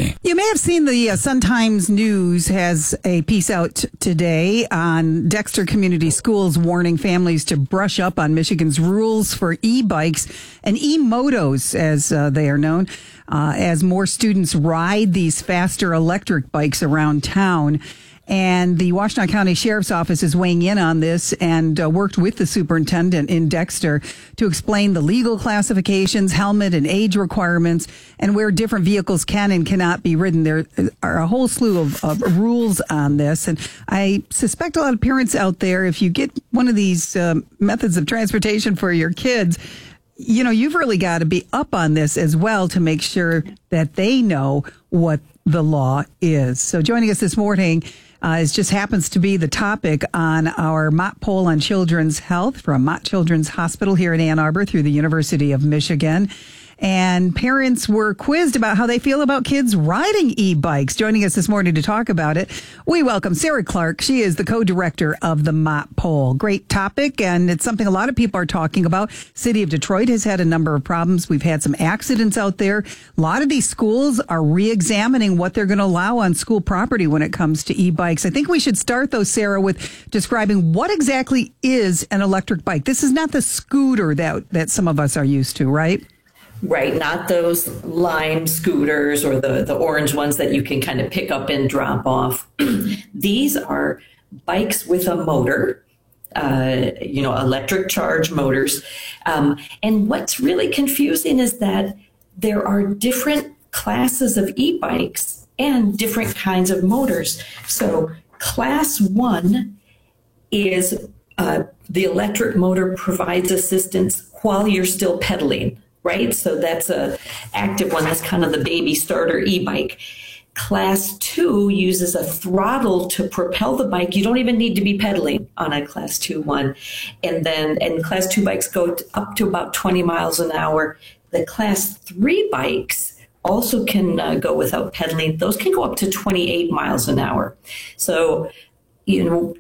today. You may have seen the Sun-Times News has a piece out today on Dexter Community Schools warning families to brush up on Michigan's rules for e-bikes and e-motos, as they are known, as more students ride these faster electric bikes around town. And the Washtenaw County Sheriff's Office is weighing in on this and worked with the superintendent in Dexter to explain the legal classifications, helmet and age requirements, and where different vehicles can and cannot be ridden. There are a whole slew of rules on this. And I suspect a lot of parents out there, if you get one of these methods of transportation for your kids, you know, you've really got to be up on this as well to make sure that they know what the law is. So joining us this morning it just happens to be the topic on our Mott poll on children's health from Mott Children's Hospital here in Ann Arbor through the University of Michigan. And parents were quizzed about how they feel about kids riding e-bikes. Joining us this morning to talk about it, we welcome Sarah Clark. She is the co-director of the Mott poll. Great topic, and it's something a lot of people are talking about. City of Detroit has had a number of problems. We've had some accidents out there. A lot of these schools are re-examining what they're going to allow on school property when it comes to e-bikes. I think we should start, though, Sarah, with describing what exactly is an electric bike. This is not the scooter that some of us are used to, right? Right, not those Lime scooters or the orange ones that you can kind of pick up and drop off. These are bikes with a motor, electric charge motors. And what's really confusing is that there are different classes of e-bikes and different kinds of motors. So class 1 is the electric motor provides assistance while you're still pedaling. Right? So that's a active one. That's kind of the baby starter e-bike. Class 2 uses a throttle to propel the bike. You don't even need to be pedaling on a class 2 one. And class 2 bikes go up to about 20 miles an hour. The class 3 bikes also can go without pedaling. Those can go up to 28 miles an hour. So, and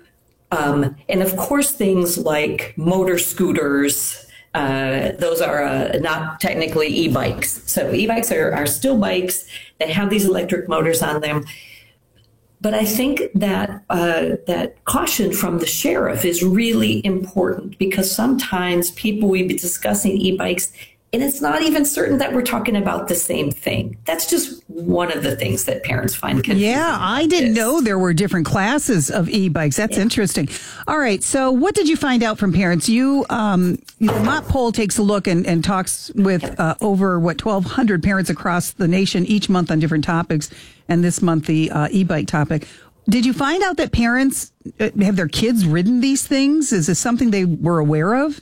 of course, things like motor scooters, those are not technically e-bikes. So e-bikes are still bikes. They have these electric motors on them. But I think that that caution from the sheriff is really important because sometimes people will be discussing e-bikes and it's not even certain that we're talking about the same thing. That's just one of the things that parents find confusing. Yeah, I didn't know there were different classes of e-bikes. That's interesting. All right, so what did you find out from parents? The Mott poll takes a look and talks with over 1,200 parents across the nation each month on different topics, and this month the e-bike topic. Did you find out that parents have their kids ridden these things? Is this something they were aware of?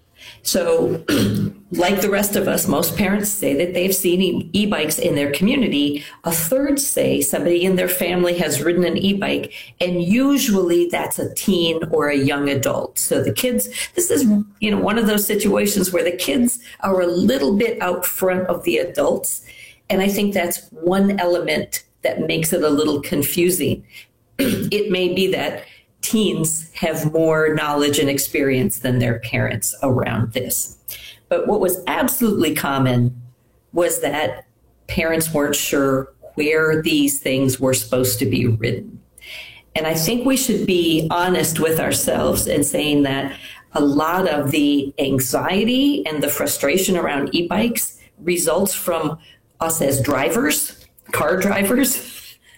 So, like the rest of us, most parents say that they've seen e-bikes in their community. A third say somebody in their family has ridden an e-bike, and usually that's a teen or a young adult. So the kids, this is, one of those situations where the kids are a little bit out front of the adults. And I think that's one element that makes it a little confusing. It may be that teens have more knowledge and experience than their parents around this. But what was absolutely common was that parents weren't sure where these things were supposed to be ridden. And I think we should be honest with ourselves in saying that a lot of the anxiety and the frustration around e-bikes results from us as drivers, car drivers,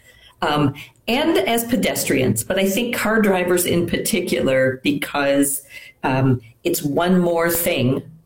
and as pedestrians, but I think car drivers in particular, because it's one more thing